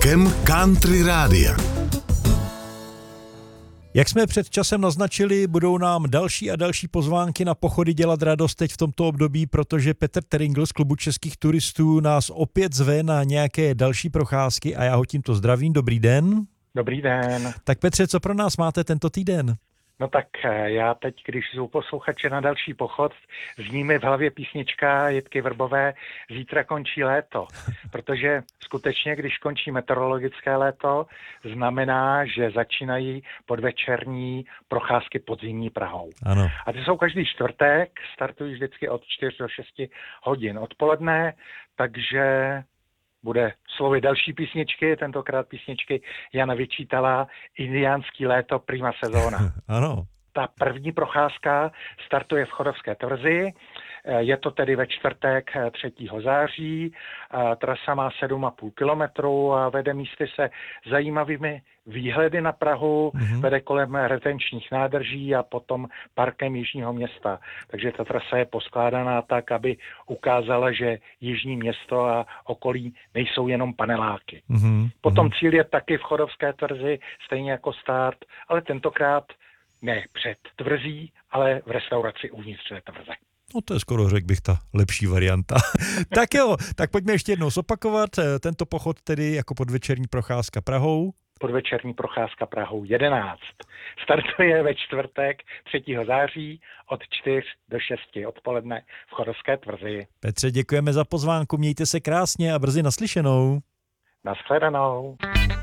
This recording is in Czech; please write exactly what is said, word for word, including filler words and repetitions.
vodítkem Country Rádia. Jak jsme před časem naznačili, budou nám další a další pozvánky na pochody dělat radost teď v tomto období, protože Petr Teringl z Klubu českých turistů nás opět zve na nějaké další procházky a já ho tímto zdravím. Dobrý den. Dobrý den. Tak Petře, co pro nás máte tento týden? No tak já teď, když jsou posluchače na další pochod, zní mi v hlavě písnička Jitky Vrbové Zítra končí léto, protože skutečně, když končí meteorologické léto, znamená, že začínají podvečerní procházky podzimní Prahou. Ano. A ty jsou každý čtvrtek, startují vždycky od čtyř do šesti hodin odpoledne, takže bude slovy další písničky, tentokrát písničky Jana Vyčítala, Indiánský léto, prima sezóna. Ano. Ta první procházka startuje v Chodovské tvrzi, je to tedy ve čtvrtek třetího září, trasa má sedm a půl kilometru a vede místy se zajímavými výhledy na Prahu, mm-hmm. vede kolem retenčních nádrží a potom parkem Jižního Města. Takže ta trasa je poskládaná tak, aby ukázala, že Jižní Město a okolí nejsou jenom paneláky. Mm-hmm. Potom cíl je taky v Chodovské tvrzi, stejně jako start, ale tentokrát ne před tvrzí, ale v restauraci uvnitř té tvrze. No to je skoro, řekl bych, ta lepší varianta. Tak jo, tak pojďme ještě jednou zopakovat. Tento pochod tedy jako podvečerní procházka Prahou. Podvečerní procházka Prahou jedenáct. Startuje ve čtvrtek třetího září od čtyř do šesti odpoledne v Chodovské tvrzi. Petře, děkujeme za pozvánku, mějte se krásně a brzy naslyšenou. Naschledanou.